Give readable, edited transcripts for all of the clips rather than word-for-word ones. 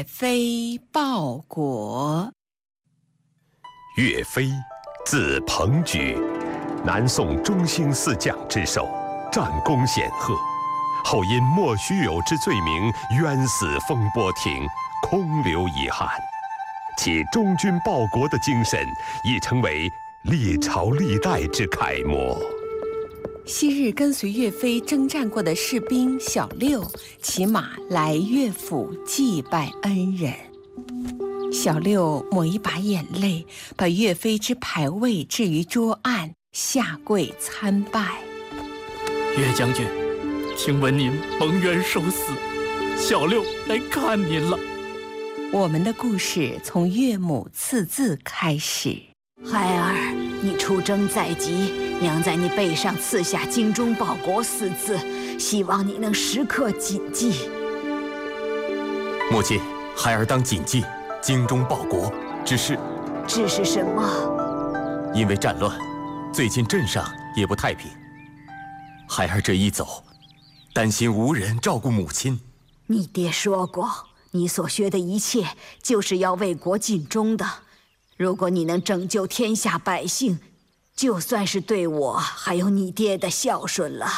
岳飞报国。 岳飞，字鹏举，南宋中兴四将之首，战功显赫，后因莫须有之罪名冤死风波亭，空留遗憾。其忠君报国的精神已成为历朝历代之楷模。 昔日跟随岳飞征战过的士兵小六骑马来岳府祭拜恩人。小六抹一把眼泪，把岳飞之牌位置于桌案，下跪参拜。 岳将军，听闻您蒙冤受死，小六来看您了。 我们的故事从岳母刺字开始。 孩儿，你出征在即，娘在你背上刺下“精忠报国”4字，希望你能时刻谨记。 母亲，孩儿当谨记，精忠报国。只是什么？ 因为战乱，最近镇上也不太平。孩儿这一走，担心无人照顾母亲。 你爹说过，你所学的一切就是要为国尽忠的。如果你能拯救天下百姓，就算是对我还有你爹的孝顺了。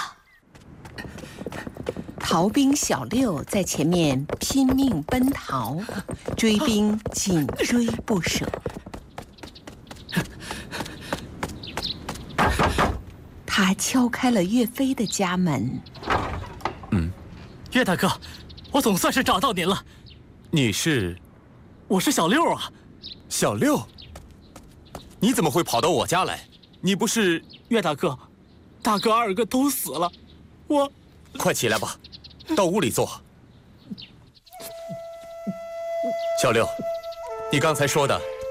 逃兵小六在前面拼命奔逃，追兵紧追不舍。他敲开了岳飞的家门。 岳大哥，我总算是找到您了。 你是？ 我是小六啊。 小六？你怎么会跑到我家来？你不是…… 岳大哥，大哥二哥都死了，我…… 快起来吧，到屋里坐。小六，你刚才说的